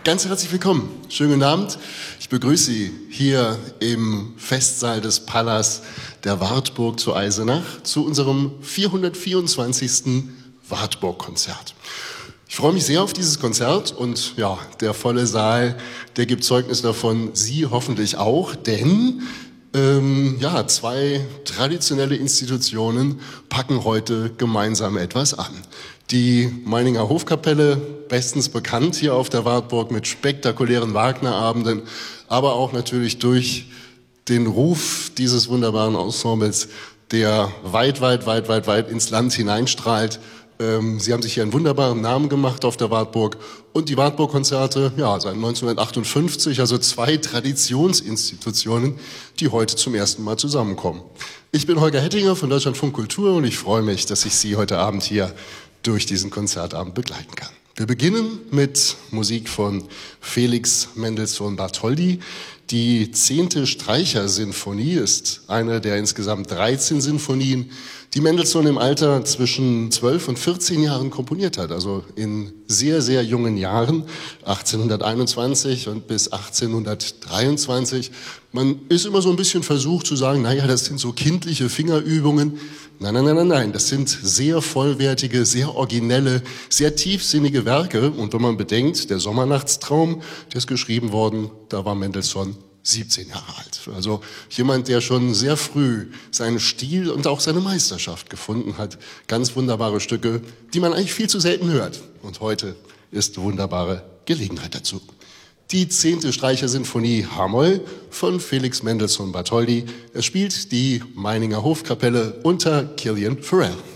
Ganz herzlich willkommen. Schönen guten Abend. Ich begrüße Sie hier im Festsaal des Palas der Wartburg zu Eisenach zu unserem 424. Wartburg-Konzert. Ich freue mich sehr auf dieses Konzert und ja, der volle Saal, der gibt Zeugnis davon, Sie hoffentlich auch, denn zwei traditionelle Institutionen packen heute gemeinsam etwas an. Die Meininger Hofkapelle, bestens bekannt hier auf der Wartburg mit spektakulären Wagnerabenden, aber auch natürlich durch den Ruf dieses wunderbaren Ensembles, der weit ins Land hineinstrahlt. Sie haben sich hier einen wunderbaren Namen gemacht auf der Wartburg und die Wartburg-Konzerte, ja, seit 1958, also zwei Traditionsinstitutionen, die heute zum ersten Mal zusammenkommen. Ich bin Holger Hettinger von Deutschlandfunk Kultur und ich freue mich, dass ich Sie heute Abend hier durch diesen Konzertabend begleiten kann. Wir beginnen mit Musik von Felix Mendelssohn Bartholdy. Die 10. Streichersinfonie ist eine der insgesamt 13 Sinfonien, die Mendelssohn im Alter zwischen 12 und 14 Jahren komponiert hat, also in sehr, sehr jungen Jahren, 1821 und bis 1823. Man ist immer so ein bisschen versucht zu sagen, naja, das sind so kindliche Fingerübungen. Nein, das sind sehr vollwertige, sehr originelle, sehr tiefsinnige Werke. Und wenn man bedenkt, der Sommernachtstraum, der ist geschrieben worden, da war Mendelssohn 17 Jahre alt. Also jemand, der schon sehr früh seinen Stil und auch seine Meisterschaft gefunden hat. Ganz wunderbare Stücke, die man eigentlich viel zu selten hört. Und heute ist wunderbare Gelegenheit dazu. Die 10. Streichersinfonie H-Moll von Felix Mendelssohn Bartholdy. Er spielt die Meininger Hofkapelle unter Killian Farrell.